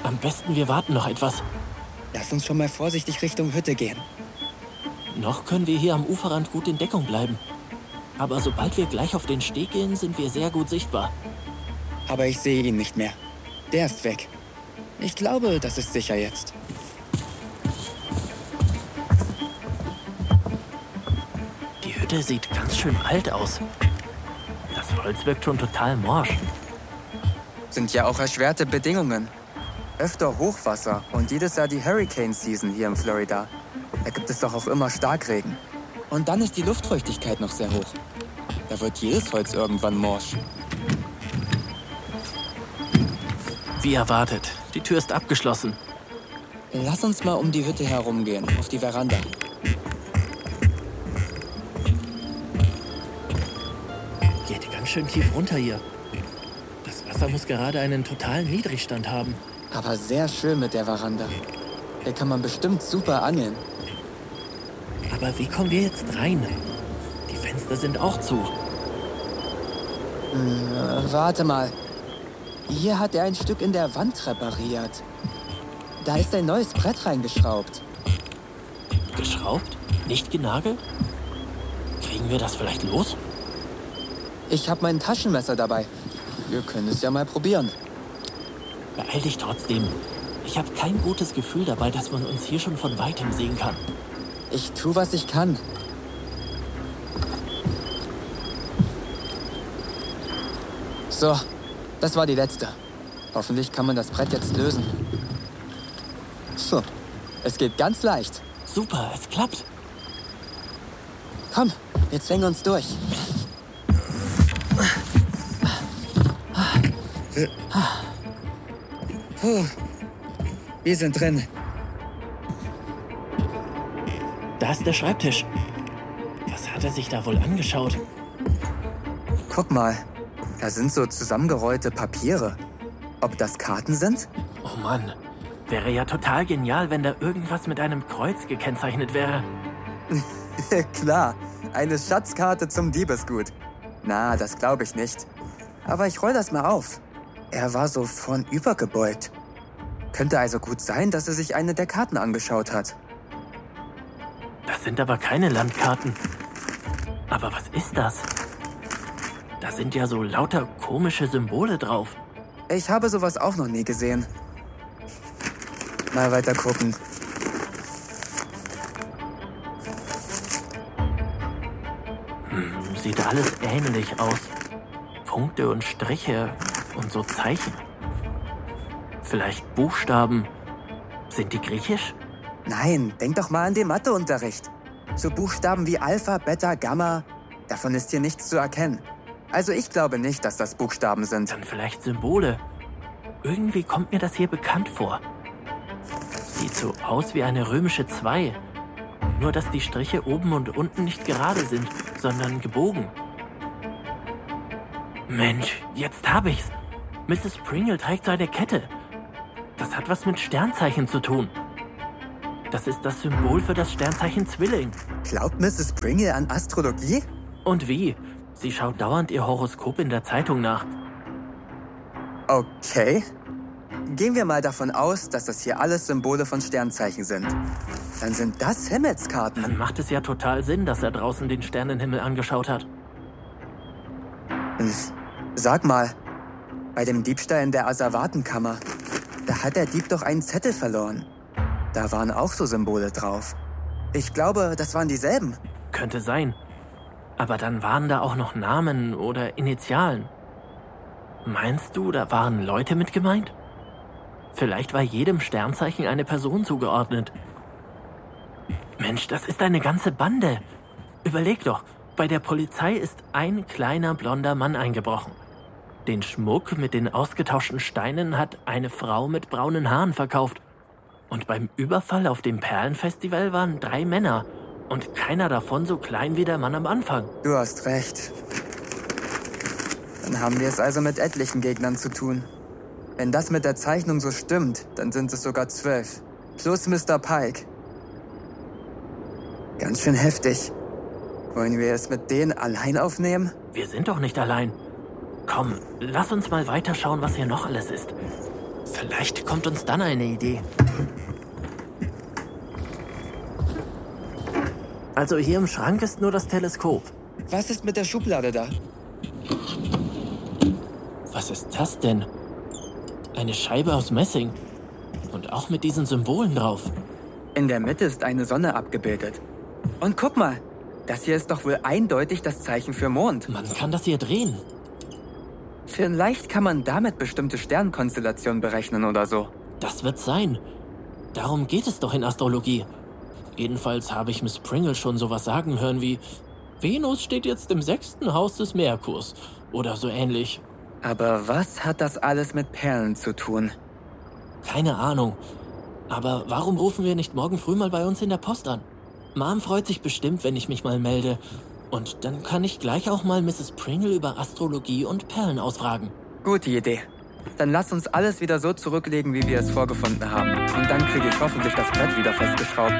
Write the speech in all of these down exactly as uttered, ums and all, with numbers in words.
Am besten wir warten noch etwas. Lass uns schon mal vorsichtig Richtung Hütte gehen. Noch können wir hier am Uferrand gut in Deckung bleiben. Aber sobald wir gleich auf den Steg gehen, sind wir sehr gut sichtbar. Aber ich sehe ihn nicht mehr. Der ist weg. Ich glaube, das ist sicher jetzt. Die Hütte sieht ganz schön alt aus. Das Holz wirkt schon total morsch. Sind ja auch erschwerte Bedingungen. Öfter Hochwasser und jedes Jahr die Hurricane-Season hier in Florida. Da gibt es doch auch immer Starkregen. Und dann ist die Luftfeuchtigkeit noch sehr hoch. Da wird jedes Holz irgendwann morsch. Wie erwartet, die Tür ist abgeschlossen. Lass uns mal um die Hütte herumgehen, auf die Veranda. Geht ganz schön tief runter hier. Das Wasser muss gerade einen totalen Niedrigstand haben. Aber sehr schön mit der Veranda. Hier kann man bestimmt super angeln. Aber wie kommen wir jetzt rein? Die Fenster sind auch zu. Hm, äh, warte mal. Hier hat er ein Stück in der Wand repariert. Da ist ein neues Brett reingeschraubt. Geschraubt? Nicht genagelt? Kriegen wir das vielleicht los? Ich habe mein Taschenmesser dabei. Wir können es ja mal probieren. Beeil dich trotzdem. Ich habe kein gutes Gefühl dabei, dass man uns hier schon von weitem sehen kann. Ich tue, was ich kann. So, das war die letzte. Hoffentlich kann man das Brett jetzt lösen. So, es geht ganz leicht. Super, es klappt. Komm, wir zwängen uns durch. Puh, wir sind drin. Da ist der Schreibtisch. Was hat er sich da wohl angeschaut? Guck mal, da sind so zusammengerollte Papiere. Ob das Karten sind? Oh Mann, wäre ja total genial, wenn da irgendwas mit einem Kreuz gekennzeichnet wäre. Klar, eine Schatzkarte zum Diebesgut. Na, das glaube ich nicht. Aber ich roll das mal auf. Er war so vornübergebeugt. Könnte also gut sein, dass er sich eine der Karten angeschaut hat. Das sind aber keine Landkarten. Aber was ist das? Da sind ja so lauter komische Symbole drauf. Ich habe sowas auch noch nie gesehen. Mal weiter gucken. Hm, sieht alles ähnlich aus. Punkte und Striche und so Zeichen. Vielleicht Buchstaben. Sind die griechisch? Nein, denk doch mal an den Matheunterricht. So Buchstaben wie Alpha, Beta, Gamma. Davon ist hier nichts zu erkennen. Also ich glaube nicht, dass das Buchstaben sind. Dann vielleicht Symbole. Irgendwie kommt mir das hier bekannt vor. Sieht so aus wie eine römische zwei. Nur, dass die Striche oben und unten nicht gerade sind, sondern gebogen. Mensch, jetzt hab ich's. Misses Pringle trägt so eine Kette. Das hat was mit Sternzeichen zu tun. Das ist das Symbol für das Sternzeichen Zwilling. Glaubt Misses Pringle an Astrologie? Und wie? Sie schaut dauernd ihr Horoskop in der Zeitung nach. Okay. Gehen wir mal davon aus, dass das hier alles Symbole von Sternzeichen sind. Dann sind das Himmelskarten. Dann macht es ja total Sinn, dass er draußen den Sternenhimmel angeschaut hat. Sag mal, bei dem Diebstahl in der Asservatenkammer, da hat der Dieb doch einen Zettel verloren. Da waren auch so Symbole drauf. Ich glaube, das waren dieselben. Könnte sein. Aber dann waren da auch noch Namen oder Initialen. Meinst du, da waren Leute mit gemeint? Vielleicht war jedem Sternzeichen eine Person zugeordnet. Mensch, das ist eine ganze Bande. Überleg doch, bei der Polizei ist ein kleiner blonder Mann eingebrochen. Den Schmuck mit den ausgetauschten Steinen hat eine Frau mit braunen Haaren verkauft. Und beim Überfall auf dem Perlenfestival waren drei Männer. Und keiner davon so klein wie der Mann am Anfang. Du hast recht. Dann haben wir es also mit etlichen Gegnern zu tun. Wenn das mit der Zeichnung so stimmt, dann sind es sogar zwölf. Plus Mister Pike. Ganz schön heftig. Wollen wir es mit denen allein aufnehmen? Wir sind doch nicht allein. Komm, lass uns mal weiterschauen, was hier noch alles ist. Vielleicht kommt uns dann eine Idee. Also hier im Schrank ist nur das Teleskop. Was ist mit der Schublade da? Was ist das denn? Eine Scheibe aus Messing. Und auch mit diesen Symbolen drauf. In der Mitte ist eine Sonne abgebildet. Und guck mal, das hier ist doch wohl eindeutig das Zeichen für Mond. Man kann das hier drehen. Vielleicht kann man damit bestimmte Sternkonstellationen berechnen oder so. Das wird sein. Darum geht es doch in Astrologie. Jedenfalls habe ich Miss Pringle schon sowas sagen hören wie Venus steht jetzt im sechsten Haus des Merkurs oder so ähnlich. Aber was hat das alles mit Perlen zu tun? Keine Ahnung. Aber warum rufen wir nicht morgen früh mal bei uns in der Post an? Mom freut sich bestimmt, wenn ich mich mal melde. Und dann kann ich gleich auch mal Misses Pringle über Astrologie und Perlen ausfragen. Gute Idee. Dann lass uns alles wieder so zurücklegen, wie wir es vorgefunden haben. Und dann kriege ich hoffentlich das Brett wieder festgeschraubt.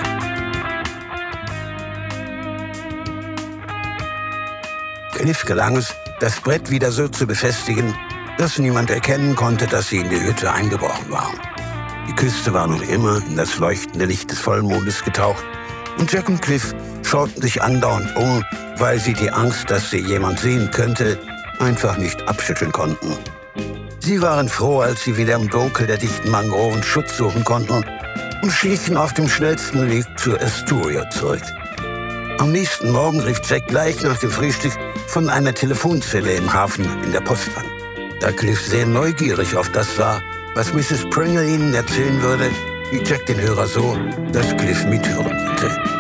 Cliff gelang es, das Brett wieder so zu befestigen, dass niemand erkennen konnte, dass sie in die Hütte eingebrochen waren. Die Küste war noch immer in das leuchtende Licht des Vollmondes getaucht und Jack und Cliff schauten sich andauernd um, weil sie die Angst, dass sie jemand sehen könnte, einfach nicht abschütteln konnten. Sie waren froh, als sie wieder im Dunkel der dichten Mangroven Schutz suchen konnten und schlichen auf dem schnellsten Weg zur Astoria zurück. Am nächsten Morgen rief Jack gleich nach dem Frühstück von einer Telefonzelle im Hafen in der Post an. Da Cliff sehr neugierig auf das war, was Misses Pringle ihnen erzählen würde, hielt Jack den Hörer so, dass Cliff mithören konnte.